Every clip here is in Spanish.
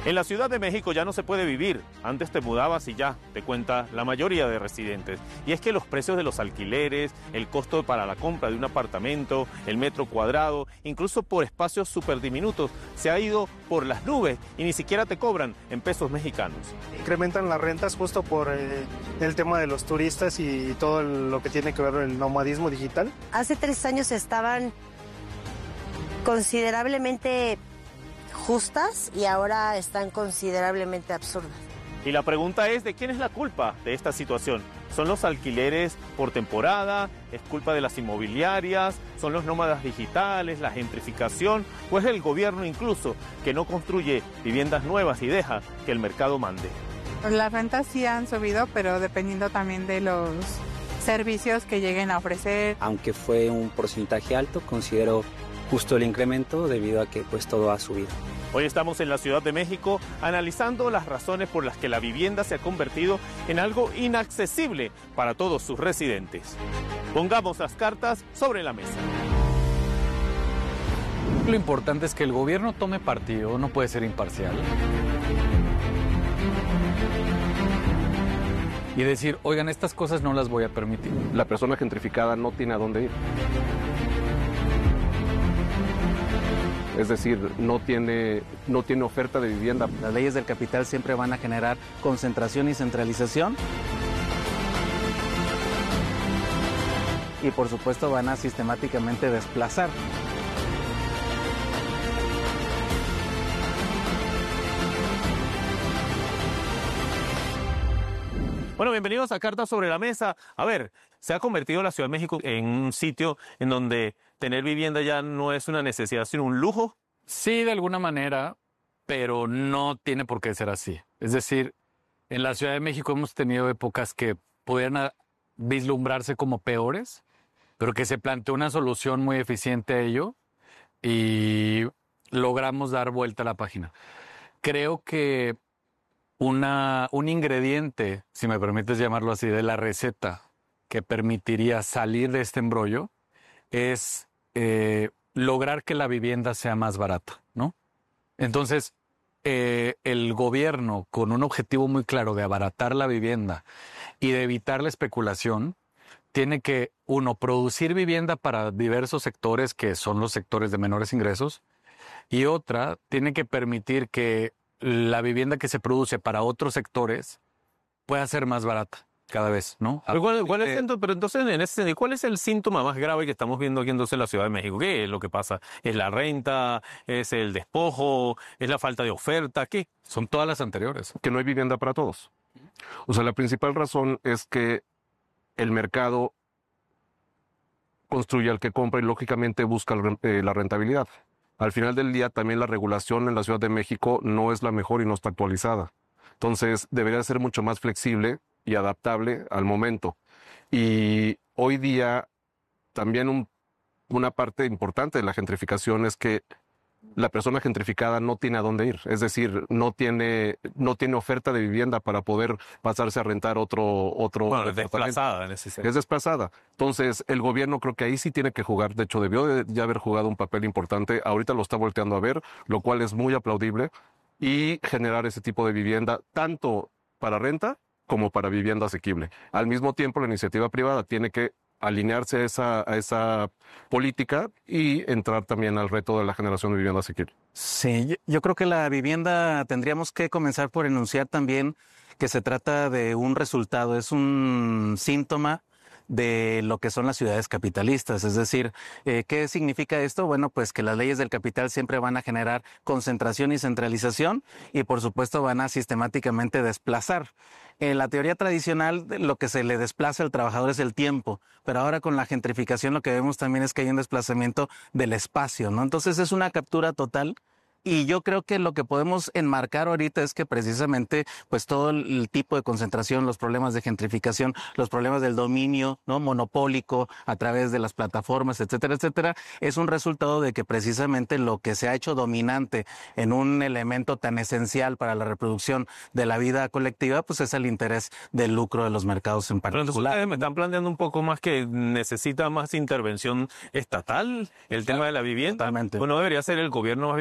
En la Ciudad de México ya no se puede vivir. Antes te mudabas y ya, te cuenta la mayoría de residentes. Y es que los precios de los alquileres, el costo para la compra de un apartamento, el metro cuadrado, incluso por espacios súper diminutos, se ha ido por las nubes y ni siquiera te cobran en pesos mexicanos. Incrementan las rentas justo por el tema de los turistas y todo lo que tiene que ver con el nomadismo digital. Hace 3 años estaban considerablemente justas y ahora están considerablemente absurdas. Y la pregunta es, ¿de quién es la culpa de esta situación? ¿Son los alquileres por temporada? ¿Es culpa de las inmobiliarias? ¿Son los nómadas digitales? ¿La gentrificación? ¿O es el gobierno incluso que no construye viviendas nuevas y deja que el mercado mande? Las rentas sí han subido, pero dependiendo también de los servicios que lleguen a ofrecer. Aunque fue un porcentaje alto, considero justo el incremento debido a que pues todo ha subido. Hoy estamos en la Ciudad de México analizando las razones por las que la vivienda se ha convertido en algo inaccesible para todos sus residentes. Pongamos las cartas sobre la mesa. Lo importante es que el gobierno tome partido, no puede ser imparcial. Y decir, oigan, estas cosas no las voy a permitir. La persona gentrificada no tiene a dónde ir. Es decir, no tiene oferta de vivienda. Las leyes del capital siempre van a generar concentración y centralización. Y por supuesto van a sistemáticamente desplazar. Bueno, bienvenidos a Cartas sobre la Mesa. A ver, se ha convertido la Ciudad de México en un sitio en donde tener vivienda ya no es una necesidad, sino un lujo. Sí, de alguna manera, pero no tiene por qué ser así. Es decir, en la Ciudad de México hemos tenido épocas que pudieran vislumbrarse como peores, pero que se planteó una solución muy eficiente a ello y logramos dar vuelta a la página. Creo que un ingrediente, si me permites llamarlo así, de la receta que permitiría salir de este embrollo es lograr que la vivienda sea más barata, ¿no? Entonces, el gobierno, con un objetivo muy claro de abaratar la vivienda y de evitar la especulación, tiene que, uno, producir vivienda para diversos sectores que son los sectores de menores ingresos, y otra, tiene que permitir que la vivienda que se produce para otros sectores pueda ser más barata cada vez, ¿no? Pero entonces, en ese sentido, ¿cuál es el síntoma más grave que estamos viendo aquí entonces en la Ciudad de México? ¿Qué es lo que pasa? ¿Es la renta? ¿Es el despojo? ¿Es la falta de oferta? ¿Qué? Son todas las anteriores. Que no hay vivienda para todos. O sea, la principal razón es que el mercado construye al que compra y lógicamente busca la rentabilidad. Al final del día también la regulación en la Ciudad de México no es la mejor y no está actualizada. Entonces debería ser mucho más flexible y adaptable al momento. Y hoy día también una parte importante de la gentrificación es que la persona gentrificada no tiene a dónde ir. Es decir, no tiene oferta de vivienda para poder pasarse a rentar otro. Bueno, es desplazada en ese sentido. Es desplazada. Entonces, el gobierno creo que ahí sí tiene que jugar. De hecho, debió de ya haber jugado un papel importante. Ahorita lo está volteando a ver, lo cual es muy aplaudible. Y generar ese tipo de vivienda, tanto para renta como para vivienda asequible. Al mismo tiempo, la iniciativa privada tiene que alinearse a esa política y entrar también al reto de la generación de vivienda asequible. Sí, yo creo que la vivienda tendríamos que comenzar por enunciar también que se trata de un resultado, es un síntoma de lo que son las ciudades capitalistas. Es decir, ¿qué significa esto? Bueno, pues que las leyes del capital siempre van a generar concentración y centralización y por supuesto van a sistemáticamente desplazar. En la teoría tradicional, lo que se le desplaza al trabajador es el tiempo, pero ahora con la gentrificación lo que vemos también es que hay un desplazamiento del espacio, ¿no? Entonces es una captura total. Y yo creo que lo que podemos enmarcar ahorita es que precisamente pues todo el tipo de concentración, los problemas de gentrificación, los problemas del dominio, ¿no?, monopólico a través de las plataformas, etcétera, etcétera, es un resultado de que precisamente lo que se ha hecho dominante en un elemento tan esencial para la reproducción de la vida colectiva, pues es el interés del lucro de los mercados en Pero particular. entonces, me están planteando un poco más que necesita más intervención estatal el tema de la vivienda. Totalmente. Bueno, debería ser el gobierno más bien una especie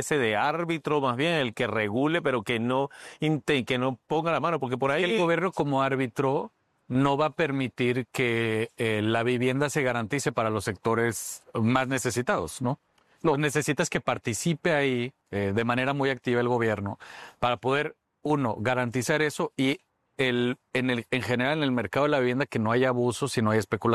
especie de árbitro más bien, el que regule, pero que no ponga la mano, porque por ahí El gobierno como árbitro no va a permitir que la vivienda se garantice para los sectores más necesitados, ¿no? No, necesitas que participe ahí de manera muy activa el gobierno para poder, uno, garantizar eso y en general en el mercado de la vivienda que no haya abusos y no haya especulación.